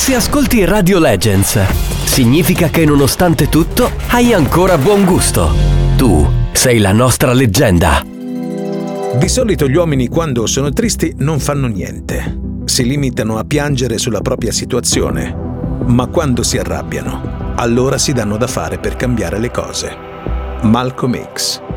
Se ascolti Radio Legends, significa che nonostante tutto hai ancora buon gusto. Tu sei la nostra leggenda. Di solito gli uomini, quando sono tristi, non fanno niente. Si limitano a piangere sulla propria situazione. Ma quando si arrabbiano, allora si danno da fare per cambiare le cose. Malcolm X.